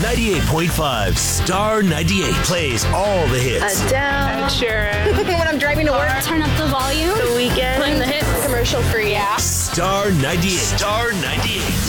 98.5 Star 98 plays all the hits. Adele. Ed Sheeran. When I'm driving to work. Turn up the volume. The Weekend. Playing the hits. Commercial free. Yeah. Star 98. Star 98.